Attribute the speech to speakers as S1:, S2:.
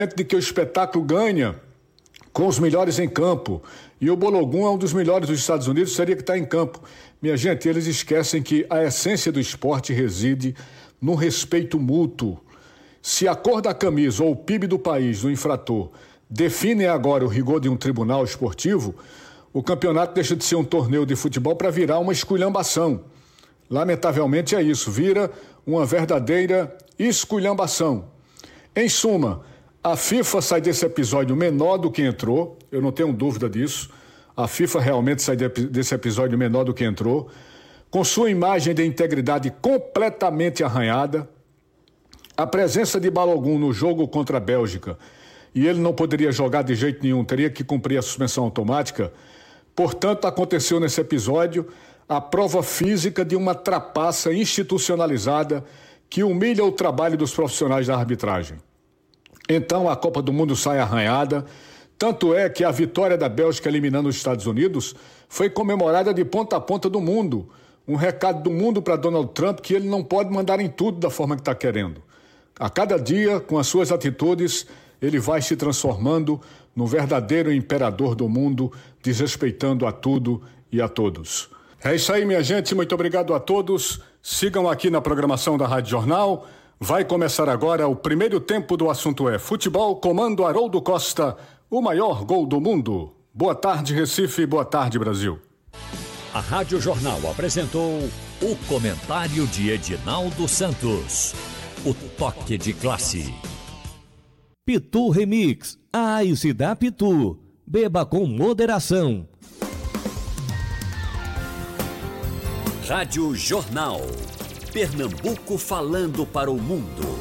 S1: de que o espetáculo ganha com os melhores em campo. E o Balogun é um dos melhores dos Estados Unidos, seria que está em campo. Minha gente, eles esquecem que a essência do esporte reside no respeito mútuo. Se a cor da camisa ou o PIB do país, do infrator, definem agora o rigor de um tribunal esportivo, o campeonato deixa de ser um torneio de futebol para virar uma esculhambação. Lamentavelmente é isso, vira uma verdadeira esculhambação. Em suma, a FIFA sai desse episódio menor do que entrou, eu não tenho dúvida disso. A FIFA realmente sai desse episódio menor do que entrou, com sua imagem de integridade completamente arranhada. A presença de Balogun no jogo contra a Bélgica, e ele não poderia jogar de jeito nenhum, teria que cumprir a suspensão automática. Portanto, aconteceu nesse episódio a prova física de uma trapaça institucionalizada que humilha o trabalho dos profissionais da arbitragem. Então a Copa do Mundo sai arranhada, tanto é que a vitória da Bélgica eliminando os Estados Unidos foi comemorada de ponta a ponta do mundo. Um recado do mundo para Donald Trump que ele não pode mandar em tudo da forma que está querendo. A cada dia, com as suas atitudes, ele vai se transformando no verdadeiro imperador do mundo, desrespeitando a tudo e a todos. É isso aí, minha gente. Muito obrigado a todos. Sigam aqui na programação da Rádio Jornal. Vai começar agora o primeiro tempo do Assunto é Futebol, comando Haroldo Costa, o maior gol do mundo. Boa tarde, Recife. Boa tarde, Brasil.
S2: A Rádio Jornal apresentou o comentário de Edinaldo Santos. O toque de classe.
S3: Pitu Remix. A Ice da Pitu. Beba com moderação.
S2: Rádio Jornal. Pernambuco falando para o mundo.